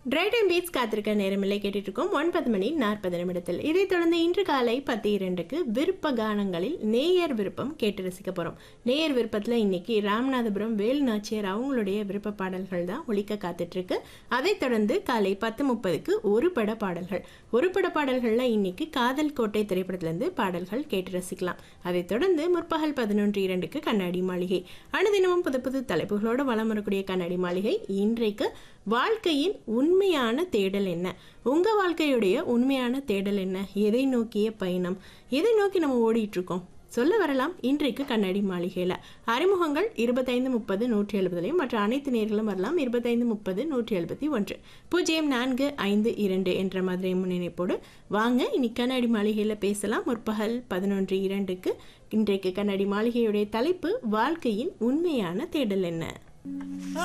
Try time beats காத்திருக்க நேரமில்லை கேட்டுட்டு இருக்கோம் 9:40 இதைத் தொடர்ந்து இன்று காலை 10:02 விருப்ப கானங்களில் நேயர் விருப்பம் கேட்டு ரசிக்க போறோம். நேயர் விருப்பத்துல இன்னைக்கு ராமநாதபுரம் வேலு நாச்சியார் அவங்களுடைய விருப்ப பாடல்கள் தான் ஒலிக்க காத்துட்டு இருக்கு. அதைத் தொடர்ந்து காலை 10:30 ஒரு பட பாடல்கள்ல இன்னைக்கு காதல் கோட்டை திரைப்படத்துல இருந்து பாடல்கள் கேட்டு ரசிக்கலாம். அதைத் தொடர்ந்து முற்பகல் 11:02 கண்ணாடி மாளிகை. அனுதினமும் புது புது தலைப்புகளோடு வலம் வரக்கூடிய கண்ணாடி மாளிகை இன்றைக்கு வாழ்க்கையின் உண்மையான தேடல் என்ன, உங்க வாழ்க்கையுடைய உண்மையான தேடல் என்ன, எதை நோக்கிய பயணம், எதை நோக்கி நம்ம ஓடிட்டு இருக்கோம் சொல்ல வரலாம். இன்றைக்கு கண்ணாடி மாளிகையில அறிமுகங்கள் 25:30-170 மற்ற அனைத்து நேர்களும் வரலாம் 25:30-171 0452 என்ற மாதிரி முன்னிணைப்போடு வாங்க. இன்னைக்கு கண்ணாடி மாளிகையில பேசலாம். முற்பகல் 11:02 இன்றைக்கு கண்ணாடி மாளிகையுடைய தலைப்பு வாழ்க்கையின் உண்மையான தேடல் என்ன.